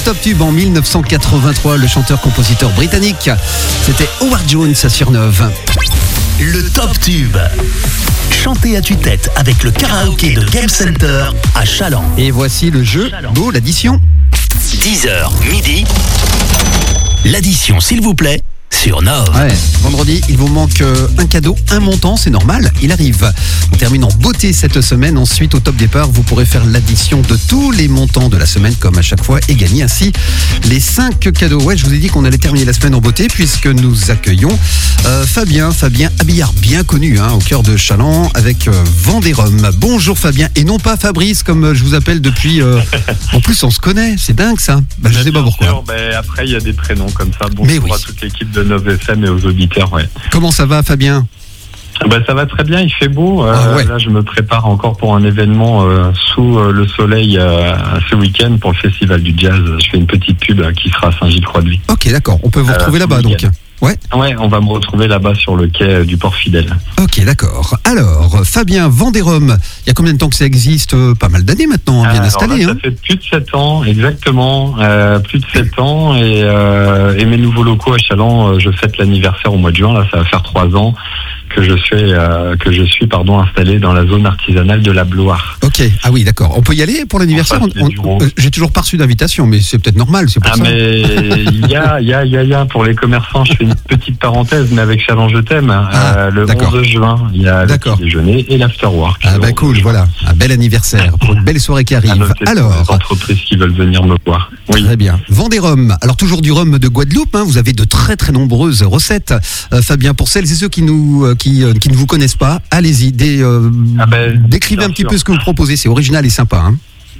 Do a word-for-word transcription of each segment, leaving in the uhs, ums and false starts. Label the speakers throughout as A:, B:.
A: top tube en dix-neuf cent quatre-vingt-trois, le chanteur-compositeur britannique. C'était Howard Jones à Surneuve.
B: Le top tube. Chanté à tue-tête avec le karaoké de Game Center à Chaland.
A: Et voici le jeu Beau l'addition.
B: dix heures midi. L'addition, s'il vous plaît, sur Nove.
A: Ouais, vendredi, il vous manque euh, un cadeau, un montant, c'est normal, il arrive. On termine en beauté cette semaine. Ensuite, au top départ, vous pourrez faire l'addition de tous les montants de la semaine, comme à chaque fois, et gagner ainsi les cinq cadeaux. Ouais, je vous ai dit qu'on allait terminer la semaine en beauté, puisque nous accueillons euh, Fabien, Fabien Habillard, bien connu, hein, au cœur de Chaland, avec euh, Vendée-Rome. Bonjour Fabien, et non pas Fabrice, comme euh, je vous appelle depuis... Euh... En plus, on se connaît, c'est dingue ça. Bah, je sais pas pourquoi.
C: Sûr, bah, après, il y a des prénoms comme ça. Bonjour
A: oui.
C: à toute l'équipe de Nove F M et aux auditeurs. Ouais.
A: Comment ça va Fabien ?
C: Bah, ça va très bien, il fait beau. Euh,
A: ah ouais.
C: Là, je me prépare encore pour un événement euh, sous euh, le soleil euh, ce week-end pour le Festival du Jazz. Je fais une petite pub euh, qui sera à Saint-Gilles-Croix-de-Vie.
A: Ok, d'accord. On peut vous retrouver euh, là-bas donc. Ouais.
C: Ouais, on va me retrouver là-bas sur le quai euh, du Port Fidèle.
A: Ok, d'accord. Alors, Fabien, Vendée-Rome, il y a combien de temps que ça existe ? Pas mal d'années maintenant, bien
C: Alors
A: installé.
C: Là, ça
A: hein.
C: fait plus de sept ans, exactement. Euh, plus de sept ans. Et, euh, et mes nouveaux locaux à Chaland, euh, je fête l'anniversaire au mois de juin. Là, ça va faire trois ans que je suis, euh, que je suis pardon, installé dans la zone artisanale de la Bloire.
A: Ok, ah oui, d'accord. On peut y aller pour l'anniversaire ?
C: On passe les
A: on, on, J'ai toujours pas reçu d'invitation, mais c'est peut-être normal, c'est pour
C: ah
A: ça.
C: mais il y a, il y a, il y a, il y a, pour les commerçants, je fais une petite parenthèse, mais avec Chaland Je t'aime,
A: ah,
C: euh, le
A: d'accord.
C: onze juin, il y a le petit déjeuner et l'afterwork.
A: Ah bah cool, voilà, un bel anniversaire pour une belle soirée qui arrive. Alors,
C: les entreprises qui veulent venir me voir. Oui.
A: Très bien. Vendée-Rome, alors toujours du rhum de Guadeloupe, hein, vous avez de très très nombreuses recettes. Euh, Fabien, pour celles et ceux qui, nous, euh, qui, euh, qui ne vous connaissent pas, allez-y, des, euh,
C: ah ben,
A: décrivez un petit
C: sûr.
A: peu ce que vous proposez, c'est original et sympa. Hein.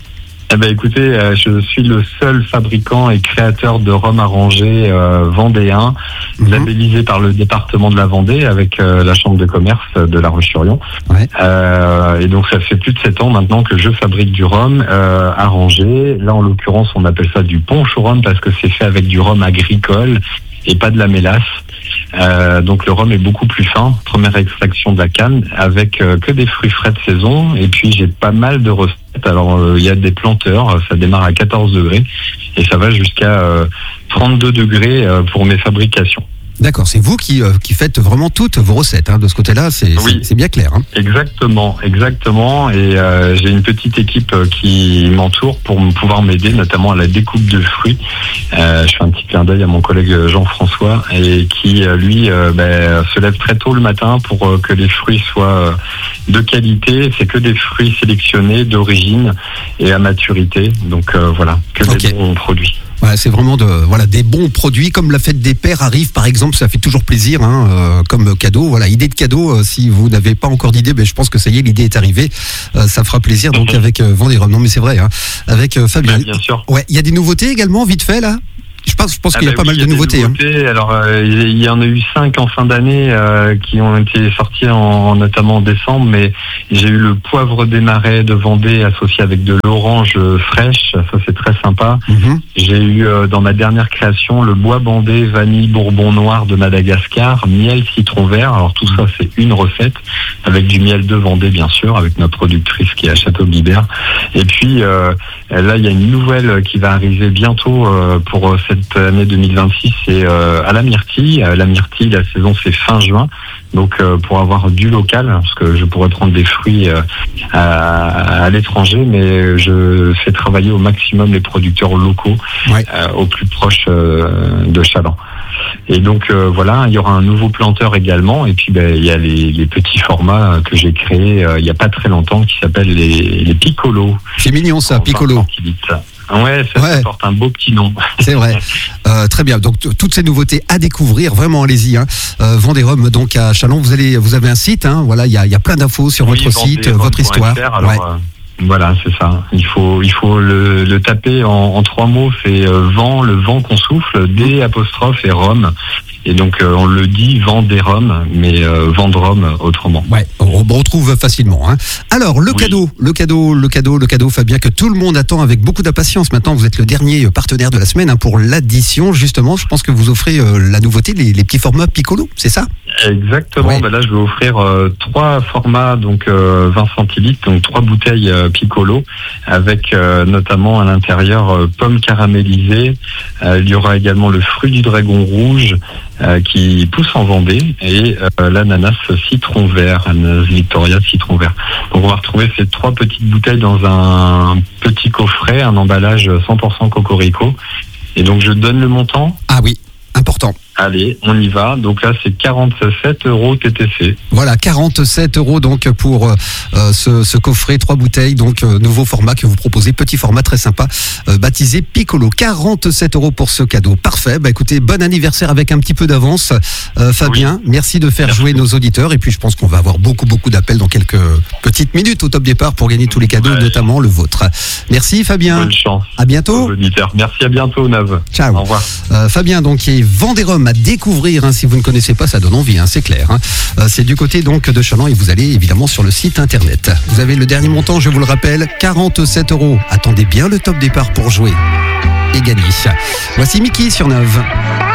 C: Eh ben, écoutez, euh, je suis le seul fabricant et créateur de rhum arrangé euh, vendéen, mm-hmm. labellisé par le département de la Vendée avec euh, la chambre de commerce de La Roche-sur-Yon.
A: Ouais.
C: Euh, et donc ça fait plus de sept ans maintenant que je fabrique du rhum euh, arrangé. Là, en l'occurrence, on appelle ça du punch au rhum parce que c'est fait avec du rhum agricole et pas de la mélasse. Euh, donc le rhum est beaucoup plus fin, première extraction de la canne, avec euh, que des fruits frais de saison. Et puis j'ai pas mal de recettes. Alors il euh, y a des planteurs, ça démarre à quatorze degrés et ça va jusqu'à euh, trente-deux degrés euh, pour mes fabrications.
A: D'accord, c'est vous qui, euh, qui faites vraiment toutes vos recettes. Hein. De ce côté-là, c'est,
C: oui.
A: c'est, c'est bien clair. Hein.
C: Exactement, exactement. Et euh, j'ai une petite équipe qui m'entoure pour pouvoir m'aider, notamment à la découpe de fruits. Euh, je fais un petit clin d'œil à mon collègue Jean-François, et qui, euh, lui, euh, ben, se lève très tôt le matin pour euh, que les fruits soient euh, de qualité. C'est que des fruits sélectionnés, d'origine et à maturité. Donc euh, voilà, que
A: okay.
C: des bons produits.
A: Ouais, c'est vraiment de, voilà, des bons produits, comme la fête des pères arrive par exemple, ça fait toujours plaisir hein, euh, comme cadeau. Voilà, idée de cadeau, euh, si vous n'avez pas encore d'idée, ben, je pense que ça y est, l'idée est arrivée. Euh, ça fera plaisir donc avec euh, Vendée-Rome. Non mais c'est vrai, hein, avec euh, Fabien.
C: Ben, bien sûr.
A: Ouais, il y a des nouveautés également, vite fait là. Je pense, je pense ah qu'il y a
C: bah
A: pas
C: oui,
A: mal de nouveautés.
C: nouveautés.
A: Hein.
C: Alors, euh, il y en a eu cinq en fin d'année euh, qui ont été sortis en, notamment en décembre, mais j'ai eu le poivre des marais de Vendée associé avec de l'orange fraîche, ça c'est très sympa. Mm-hmm. J'ai eu euh, dans ma dernière création le bois bandé vanille bourbon noir de Madagascar, miel citron vert. Alors tout ça c'est une recette avec du miel de Vendée bien sûr, avec notre productrice qui est à Château-Guibert. Et puis euh, là il y a une nouvelle qui va arriver bientôt euh, pour cette année deux mille vingt-six, c'est euh, à la myrtille. À la myrtille, la saison c'est fin juin. Donc euh, pour avoir du local, parce que je pourrais prendre des fruits euh, à, à l'étranger, mais je fais travailler au maximum les producteurs locaux, ouais. euh, au plus proche euh, de Chaland. Et donc euh, voilà, il y aura un nouveau planteur également. Et puis ben, il y a les, les petits formats que j'ai créés euh, il n'y a pas très longtemps qui s'appellent les, les piccolos.
A: C'est mignon ça, piccolo.
C: Ouais, ça, ouais. ça porte un beau petit nom.
A: C'est vrai. Euh, très bien. Donc t- toutes ces nouveautés à découvrir, vraiment allez-y. Hein. Euh, Vendée-Rome donc à Chaland. Vous allez, vous avez un site. Hein. Voilà, il y a, y a plein d'infos sur oui, votre site, votre histoire.
C: Alors, ouais. euh, voilà, c'est ça. Il faut, il faut le, le taper en, en trois mots. C'est euh, vent, le vent qu'on souffle, D apostrophe et Rome. Et donc euh, on le dit Vendée-Rome, mais euh, Vendée-Rome autrement.
A: Ouais, on, on retrouve facilement. Hein. Alors le
C: oui.
A: cadeau, le cadeau, le cadeau, le cadeau, Fabien, que tout le monde attend avec beaucoup d'impatience. Maintenant, vous êtes le dernier partenaire de la semaine hein, pour l'addition. Justement, je pense que vous offrez euh, la nouveauté, les, les petits formats piccolo, c'est ça ?
C: Exactement.
A: Oui.
C: Ben là, je vais offrir euh, trois formats, donc euh, vingt centilitres, donc trois bouteilles euh, Piccolo, avec euh, notamment à l'intérieur euh, pommes caramélisées. Euh, il y aura également le fruit du dragon rouge euh, qui pousse en Vendée et euh, l'ananas citron vert, ananas Victoria citron vert. Donc on va retrouver ces trois petites bouteilles dans un petit coffret, un emballage cent pour cent cocorico. Et donc je donne le montant.
A: Ah oui, important.
C: Allez, on y va. Donc là, c'est quarante-sept euros T T C.
A: Voilà, quarante-sept euros donc pour euh, ce, ce coffret, trois bouteilles, donc euh, nouveau format que vous proposez, petit format très sympa, euh, baptisé Piccolo. quarante-sept euros pour ce cadeau. Parfait. Bah écoutez, bon anniversaire avec un petit peu d'avance, euh, Fabien. Oui. Merci de faire merci. jouer nos auditeurs. Et puis je pense qu'on va avoir beaucoup beaucoup d'appels dans quelques petites minutes au top départ pour gagner tous les cadeaux, ouais. notamment le vôtre. Merci Fabien.
C: Bonne chance.
A: À bientôt.
C: Merci, à bientôt Nav.
A: Ciao.
C: Au revoir.
A: Euh, Fabien donc qui est Vendée-Rhum à découvrir, hein, si vous ne connaissez pas, ça donne envie, hein, c'est clair. Hein. Euh, c'est du côté donc de Chaland et vous allez évidemment sur le site internet. Vous avez le dernier montant, je vous le rappelle, quarante-sept euros. Attendez bien le top départ pour jouer et gagner. Voici Mickey sur neuf.